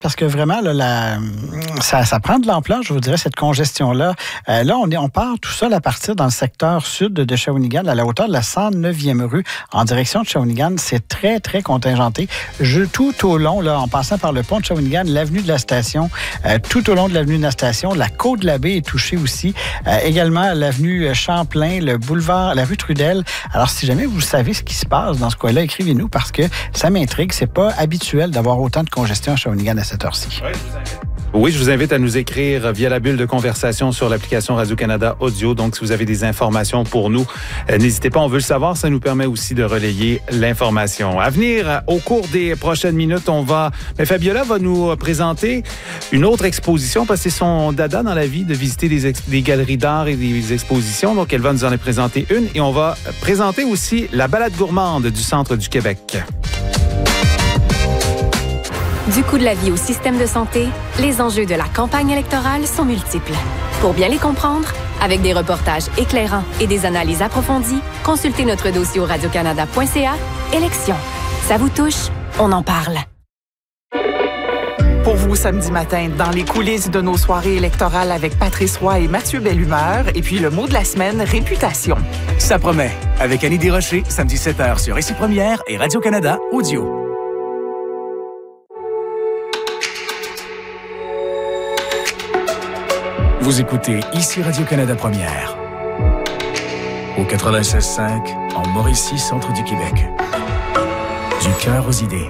Parce que vraiment, là, ça prend de l'ampleur, je vous dirais, cette congestion-là. Là, on part tout seul à partir dans le secteur sud de Shawinigan, à la hauteur de la 109e rue, en direction de Shawinigan. C'est très, très contingenté. Tout au long, là, en passant par le pont de Shawinigan, l'avenue de la station, tout au long de l'avenue de la station, la côte de la baie est touchée aussi. Également, l'avenue Champlain, le boulevard, la rue Trudel. Alors, si jamais vous savez ce qui se passe dans ce coin-là, écrivez-nous parce que ça m'intrigue. C'est pas habituel d'avoir autant de congestion à Shawinigan à cette heure-ci. Oui, je vous invite à nous écrire via la bulle de conversation sur l'application Radio-Canada Audio. Donc, si vous avez des informations pour nous, n'hésitez pas, on veut le savoir. Ça nous permet aussi de relayer l'information. À venir, au cours des prochaines minutes, Fabiola va nous présenter une autre exposition parce que c'est son dada dans la vie de visiter des galeries d'art et des expositions. Donc, elle va nous en présenter une et on va présenter aussi la balade gourmande du centre du Québec. Du coût de la vie au système de santé, les enjeux de la campagne électorale sont multiples. Pour bien les comprendre, avec des reportages éclairants et des analyses approfondies, consultez notre dossier au radiocanada.ca. Élections. Ça vous touche? On en parle. Pour vous, samedi matin, dans les coulisses de nos soirées électorales avec Patrice Roy et Mathieu Bellumeur, et puis le mot de la semaine, réputation. Ça promet. Avec Annie Desrochers, samedi 7h sur Ici Première et Radio-Canada Audio. Vous écoutez Ici Radio-Canada Première. Au 96.5, en Mauricie, centre du Québec. Du cœur aux idées.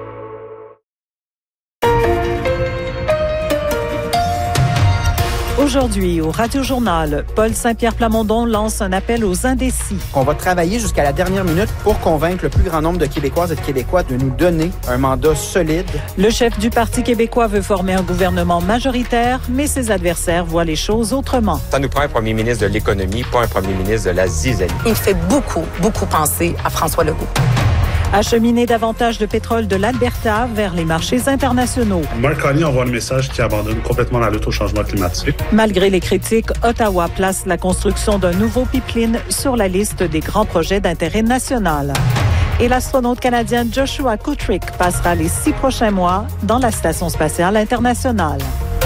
Aujourd'hui, au Radio-Journal, Paul Saint-Pierre Plamondon lance un appel aux indécis. On va travailler jusqu'à la dernière minute pour convaincre le plus grand nombre de Québécoises et de Québécois de nous donner un mandat solide. Le chef du Parti québécois veut former un gouvernement majoritaire, mais ses adversaires voient les choses autrement. Ça nous prend un premier ministre de l'économie, pas un premier ministre de la zizanie. Il fait beaucoup penser à François Legault. Acheminer davantage de pétrole de l'Alberta vers les marchés internationaux. Mark Carney envoie un message qui abandonne complètement la lutte au changement climatique. Malgré les critiques, Ottawa place la construction d'un nouveau pipeline sur la liste des grands projets d'intérêt national. Et l'astronaute canadien Joshua Kutrick passera les 6 prochains mois dans la Station spatiale internationale.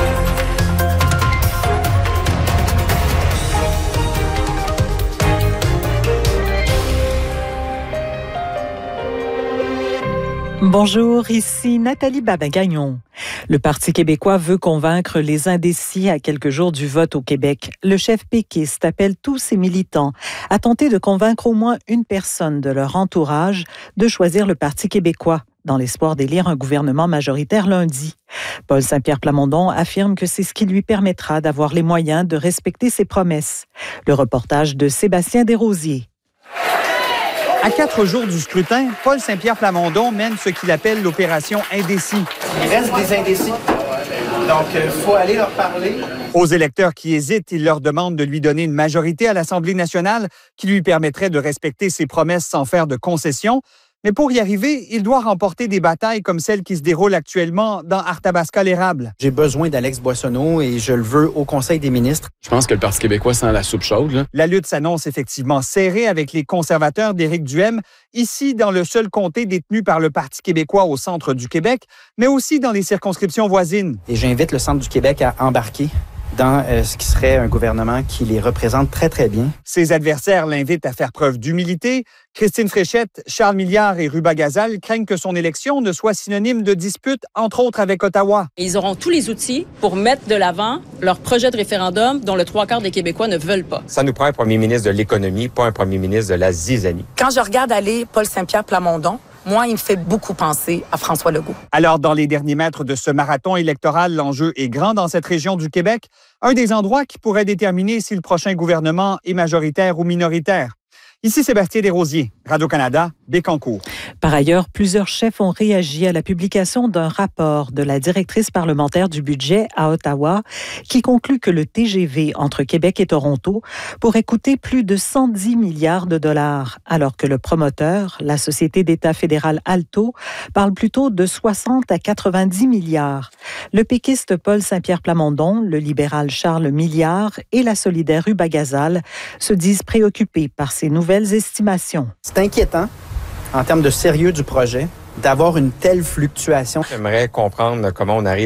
Bonjour, ici Nathalie Babin-Gagnon. Le Parti québécois veut convaincre les indécis à quelques jours du vote au Québec. Le chef péquiste appelle tous ses militants à tenter de convaincre au moins une personne de leur entourage de choisir le Parti québécois dans l'espoir d'élire un gouvernement majoritaire lundi. Paul Saint-Pierre Plamondon affirme que c'est ce qui lui permettra d'avoir les moyens de respecter ses promesses. Le reportage de Sébastien Desrosiers. À 4 jours du scrutin, Paul Saint-Pierre Plamondon mène ce qu'il appelle l'opération indécis. Il reste des indécis. Donc, il faut aller leur parler. Aux électeurs qui hésitent, il leur demande de lui donner une majorité à l'Assemblée nationale qui lui permettrait de respecter ses promesses sans faire de concessions. Mais pour y arriver, il doit remporter des batailles comme celle qui se déroule actuellement dans Arthabasca-l'Érable. J'ai besoin d'Alex Boissonneau et je le veux au Conseil des ministres. Je pense que le Parti québécois sent la soupe chaude. Là. La lutte s'annonce effectivement serrée avec les conservateurs d'Éric Duhaime, ici dans le seul comté détenu par le Parti québécois au centre du Québec, mais aussi dans les circonscriptions voisines. Et j'invite le centre du Québec à embarquer dans ce qui serait un gouvernement qui les représente très, très bien. Ses adversaires l'invitent à faire preuve d'humilité. Christine Fréchette, Charles Milliard et Ruba Gazal craignent que son élection ne soit synonyme de dispute, entre autres avec Ottawa. Ils auront tous les outils pour mettre de l'avant leur projet de référendum dont le 3/4 des Québécois ne veulent pas. Ça nous prend un premier ministre de l'économie, pas un premier ministre de la zizanie. Quand je regarde aller Paul Saint-Pierre Plamondon, moi, il me fait beaucoup penser à François Legault. Alors, dans les derniers mètres de ce marathon électoral, l'enjeu est grand dans cette région du Québec, un des endroits qui pourrait déterminer si le prochain gouvernement est majoritaire ou minoritaire. Ici Sébastien Desrosiers, Radio-Canada, Bécancour. Par ailleurs, plusieurs chefs ont réagi à la publication d'un rapport de la directrice parlementaire du budget à Ottawa qui conclut que le TGV entre Québec et Toronto pourrait coûter plus de 110 milliards de dollars, alors que le promoteur, la Société d'État fédérale Alto, parle plutôt de 60 à 90 milliards. Le péquiste Paul Saint-Pierre Plamondon, le libéral Charles Milliard et la solidaire Ruba Gazal se disent préoccupés par ces nouvelles estimations. C'est inquiétant, en termes de sérieux du projet, d'avoir une telle fluctuation. J'aimerais comprendre comment on arrive